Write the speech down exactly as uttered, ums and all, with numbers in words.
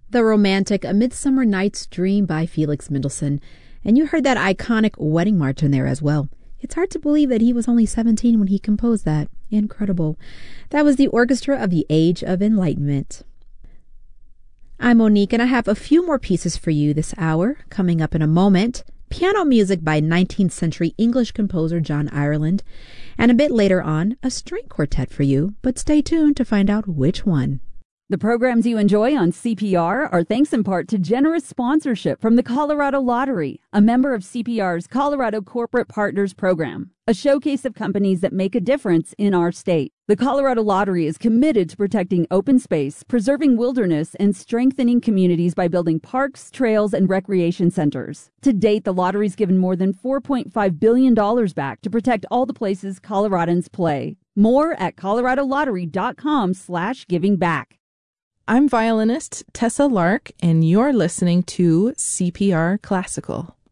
The romantic A Midsummer Night's Dream by Felix Mendelssohn. And you heard that iconic Wedding March in there as well. It's hard to believe that he was only seventeen when he composed that. Incredible. That was the orchestra of the Age of Enlightenment. I'm Monique, and I have a few more pieces for you this hour. Coming up in a moment, piano music by nineteenth century English composer John Ireland. And a bit later on, a string quartet for you. But stay tuned to find out which one. The programs you enjoy on C P R are thanks in part to generous sponsorship from the Colorado Lottery, a member of C P R's Colorado Corporate Partners Program, a showcase of companies that make a difference in our state. The Colorado Lottery is committed to protecting open space, preserving wilderness, and strengthening communities by building parks, trails, and recreation centers. To date, the lottery's given more than four point five billion dollars back to protect all the places Coloradans play. More at coloradolottery.com slash giving back. I'm violinist Tessa Lark, and you're listening to C P R Classical.